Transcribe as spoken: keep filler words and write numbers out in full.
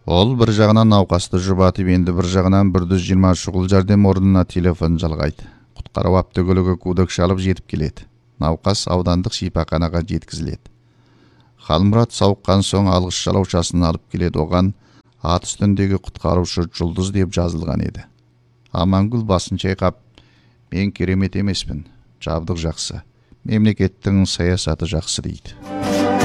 Ол бір жағынан науқасты жұбатып, енді бір жағынан бір жүз жиырма шұғыл жәрдем орнына телефон жалғайды. Құтқару автокөлігі кудок шалып жетіп келеді. Науқас аудандық шипаханаға жеткізіледі. Халмұрат сауыққан соң алғыс жалаушасын алып келеді. Оған ат үстіндегі құтқарушы Жұлдыз деп жазылған еді. Амангүл басын шайқап, мен керемет емеспін, жабдық жақсы, мемлекеттің саясаты жақсы дейді.